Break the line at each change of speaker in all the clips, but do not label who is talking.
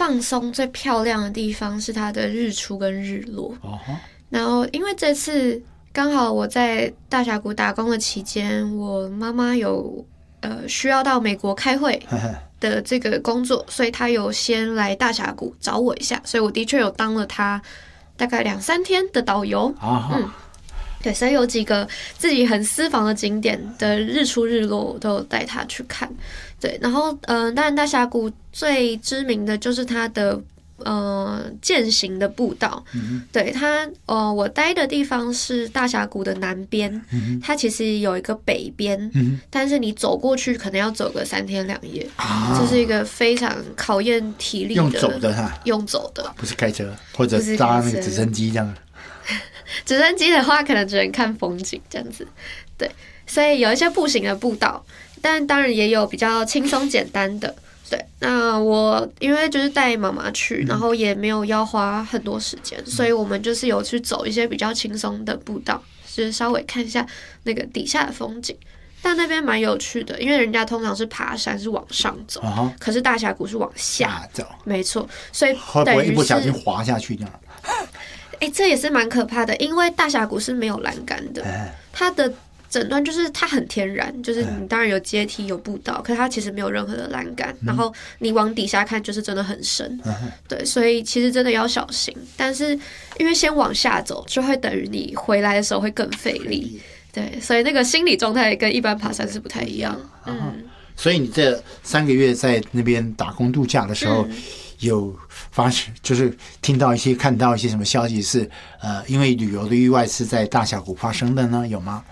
放松最漂亮的地方是它的日出跟日落。然后因为这次刚好我在大峡谷打工的期间，我妈妈有需要到美国开会的这个工作，所以她有先来大峡谷找我一下，所以我的确有当了她大概2-3天的导游。对，所以有几个自己很私房的景点的日出日落，我都有带他去看。对，然后当然大峡谷最知名的就是它的健行的步道。对它我待的地方是大峡谷的南边，它其实有一个北边，但是你走过去可能要走个3天2夜，这是一个非常考验体力的。用走的，
不是开车或者搭那个直升机这样。
直升机的话，可能只能看风景这样子。对，所以有一些步行的步道，但当然也有比较轻松简单的。对，那我因为就是带妈妈去，然后也没有要花很多时间，所以我们就是有去走一些比较轻松的步道，就是稍微看一下那个底下的风景。但那边蛮有趣的，因为人家通常是爬山是往上走，可是大峡谷是往下走。没错，所以
会不会一不小心滑下去这样？
这也是蛮可怕的，因为大峡谷是没有栏杆的，它的整段就是它很天然，就是你当然有阶梯有步道，可是它其实没有任何的栏杆，然后你往底下看就是真的很深。对，所以其实真的要小心，但是因为先往下走就会等于你回来的时候会更费力。对，所以那个心理状态跟一般爬山是不太一样。
所以你这3个月在那边打工度假的时候，有发生就是看到一些什么消息是因为旅游的意外是在大峡谷发生的呢？有吗？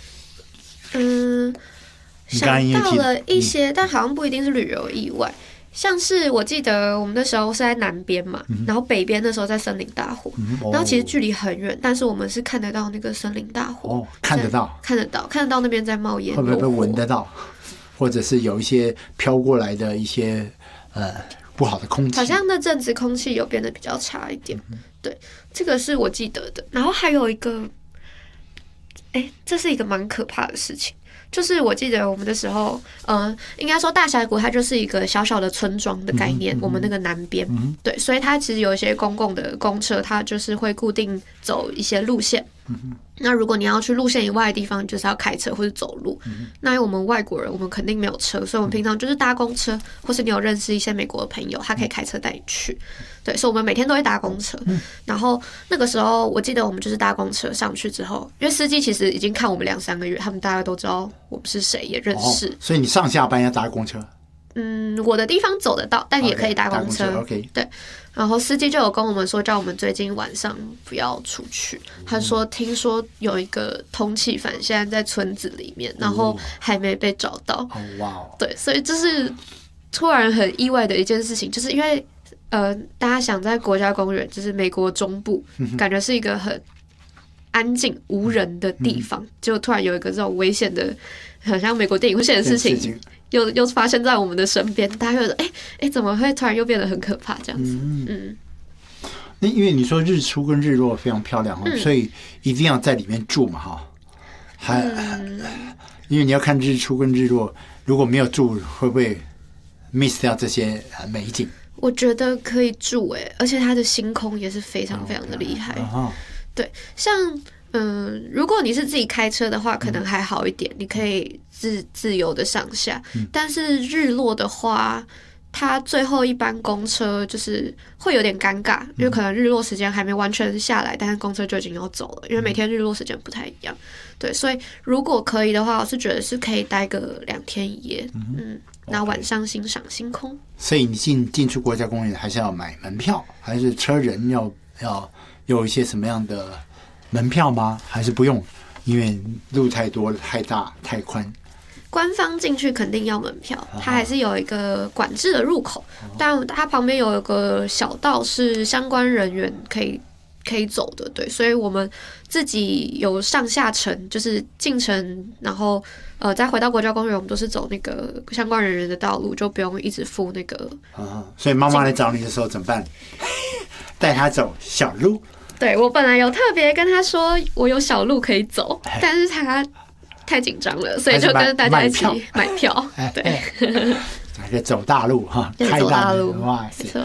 想到了一些，但好像不一定是旅游意外。像是我记得我们那时候是在南边嘛，然后北边那时候在森林大火，然后其实距离很远，但是我们是看得到那个森林大火。看得到那边在冒烟，
会不会闻得到？或者是有一些飘过来的一些不好的空气，
好像那阵子空气有变得比较差一点。对，这个是我记得的。然后还有一个，这是一个蛮可怕的事情，就是我记得我们的时候，应该说大峡谷它就是一个小小的村庄的概念，我们那个南边，对，所以它其实有一些公共的公车，它就是会固定走一些路线。那如果你要去路线以外的地方，就是要开车或者走路。那因为我们外国人，我们肯定没有车，所以我们平常就是搭公车，或是你有认识一些美国的朋友，他可以开车带你去。对，所以我们每天都会搭公车。然后那个时候，我记得我们就是搭公车上去之后，因为司机其实已经看我们2-3个月，他们大家都知道我们是谁，也认识。
所以你上下班要搭公车？
我的地方走得到，但也可以搭公车。对。然后司机就有跟我们说，叫我们最近晚上不要出去。他说听说有一个通缉犯现在在村子里面，然后还没被找到。对，所以这是突然很意外的一件事情，就是因为大家想在国家公园，就是美国中部，感觉是一个很安静无人的地方，结果突然有一个这种危险的，好像美国电影会写的事情。又发生在我们的身边，大家会说：“怎么会突然又变得很可怕？”这样子。
因为你说日出跟日落非常漂亮，所以一定要在里面住嘛，哈。因为你要看日出跟日落，如果没有住，会不会 miss 掉这些美景？
我觉得可以住而且它的星空也是非常非常的厉害。对，像如果你是自己开车的话，可能还好一点，你可以自由的上下。但是日落的话，它最后一班公车就是会有点尴尬，因为可能日落时间还没完全下来，但是公车就已经要走了，因为每天日落时间不太一样。对，所以如果可以的话，我是觉得是可以待个2天1夜，那晚上欣赏星空。
所以你进出国家公园还是要买门票，还是车人要有一些什么样的门票吗？还是不用？因为路太多了，太大太宽。
官方进去肯定要门票，它还是有一个管制的入口，但它旁边有一个小道是相关人员可以走的，对，所以我们自己有上下程，就是进城，然后再回到国家公园，我们都是走那个相关人员的道路，就不用一直付那个。
所以妈妈来找你的时候怎么办？带她走小路。
对，我本来有特别跟她说我有小路可以走，但是她太紧张了，所以就跟大家一起买票。对，
走大路哈，开大路，哇塞！